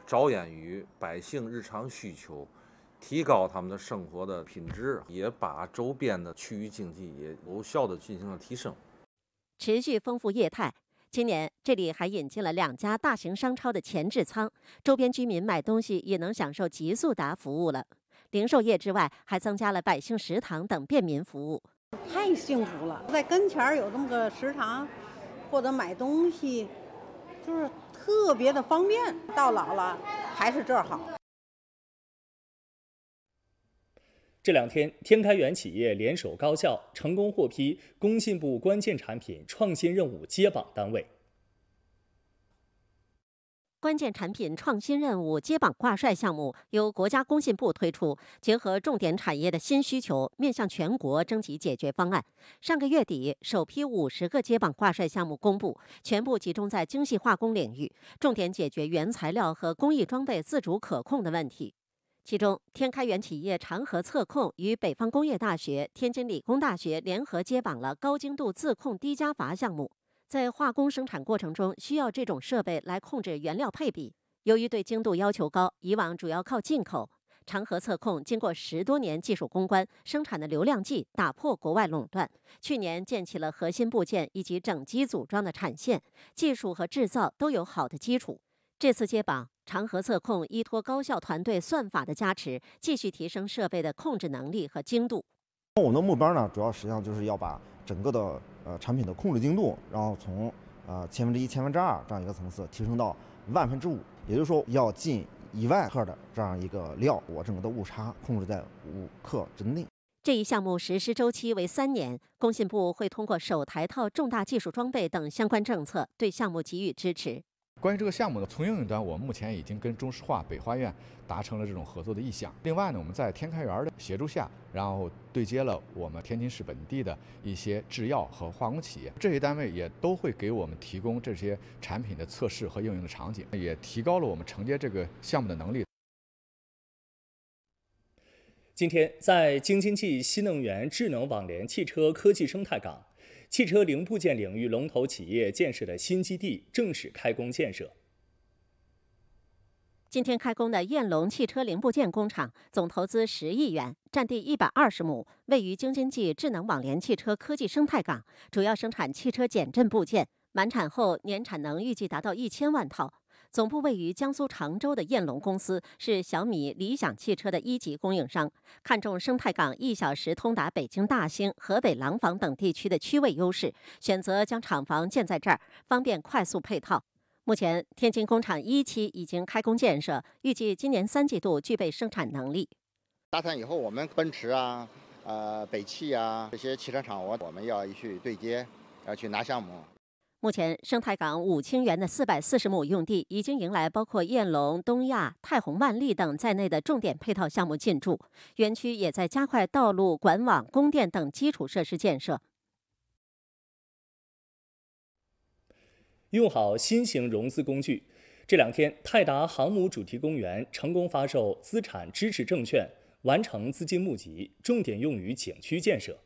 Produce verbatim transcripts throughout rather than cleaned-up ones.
着眼于百姓日常需求，提高他们的生活的品质，也把周边的区域经济也有效地进行了提升。 持续丰富业态。今年这里还引进了两家大型商超的前置仓，周边居民买东西也能享受极速达服务了。零售业之外，还增加了百姓食堂等便民服务。 太幸福了，在跟前有这么个食堂，或者买东西，就是特别的方便。到老了还是这儿好。 这两天，天开源企业联手高校，成功获批工信部关键产品创新任务接榜单位。 关键产品创新任务接榜挂帅项目由国家工信部推出，结合重点产业的新需求，面向全国征集解决方案。上个月底，首批五十个接榜挂帅项目公布，全部集中在精细化工领域，重点解决原材料和工艺装备自主可控的问题。其中，天开源企业长河测控与北方工业大学、天津理工大学联合接榜了高精度自控低加阀项目。在化工生产过程中，需要这种设备来控制原料配比。由于对精度要求高，以往主要靠进口。长河测控经过十多年技术攻关，生产的流量计打破国外垄断。去年建起了核心部件以及整机组装的产线，技术和制造都有好的基础。这次接榜，长河测控依托高校团队算法的加持，继续提升设备的控制能力和精度。 我们的目标呢，主要实际上就是要把整个的呃产品的控制精度，然后从呃千分之一、千分之二这样一个层次提升到万分之五，也就是说要进一万克的这样一个料，我整个的误差控制在五克之内。 这一项目实施周期为三年，工信部会通过首台套重大技术装备等相关政策，对项目给予支持。 关于这个项目呢，从应用端，我们目前已经跟中石化、北化院达成了这种合作的意向。另外呢，我们在天开源的协助下，然后对接了我们天津市本地的一些制药和化工企业，这些单位也都会给我们提供这些产品的测试和应用的场景，也提高了我们承接这个项目的能力。 今天，在京津冀新能源智能网联汽车科技生态港，汽车零部件领域龙头企业建设的新基地正式开工建设。 今天开工的燕龙汽车零部件工厂，总投资十亿元，占地一百二十亩，位于京津冀智能网联汽车科技生态港，主要生产汽车减震部件，满产后年产能预计达到一千万套。总部位于江苏常州的燕龙公司是小米、理想汽车的一级供应商，看中生态港一小时通达北京大兴、河北廊坊等地区的区位优势，选择将厂房建在这儿，方便快速配套。目前，天津工厂一期已经开工建设，预计今年三季度具备生产能力。 搭谈以后，我们奔驰啊、呃北汽啊这些汽车厂，我我们要去对接，要去拿项目。 目前，生态港五清园的四百四十亩用地已经迎来包括燕龙、东亚、泰宏万利等在内的重点配套项目进驻，园区也在加快道路、管网、供电等基础设施建设。 用好新型融资工具。这两天，泰达航母主题公园成功发售资产支持证券，完成资金募集，重点用于景区建设。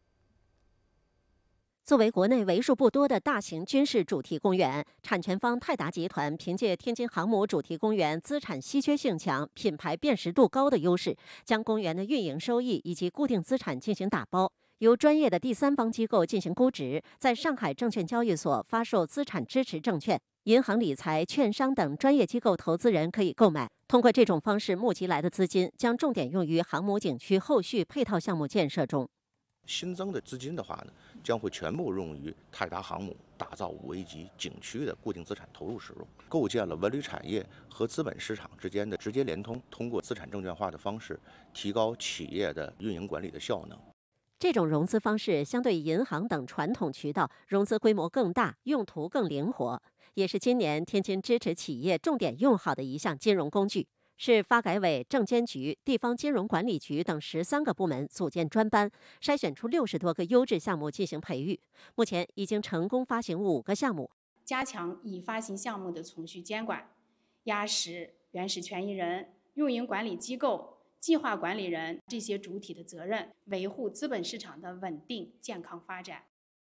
作为国内为数不多的大型军事主题公园，产权方泰达集团凭借天津航母主题公园资产稀缺性强、品牌辨识度高的优势，将公园的运营收益以及固定资产进行打包，由专业的第三方机构进行估值，在上海证券交易所发售资产支持证券，银行理财、券商等专业机构投资人可以购买。通过这种方式募集来的资金，将重点用于航母景区后续配套项目建设中。 新增的资金的话呢，将会全部用于泰达航母打造五 A 级景区的固定资产投入使用，构建了文旅产业和资本市场之间的直接连通，通过资产证券化的方式，提高企业的运营管理的效能。 这种融资方式相对银行等传统渠道，融资规模更大，用途更灵活，也是今年天津支持企业重点用好的一项金融工具。是发改委、证监局、地方金融管理局等十三个部门组建专班，筛选出六十多个优质项目进行培育。目前已经成功发行五个项目， 加强已发行项目的从续监管，压实原始权益人、运营管理机构、计划管理人这些主体的责任，维护资本市场的稳定健康发展。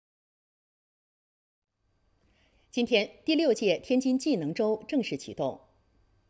今天，第六届天津技能周正式启动。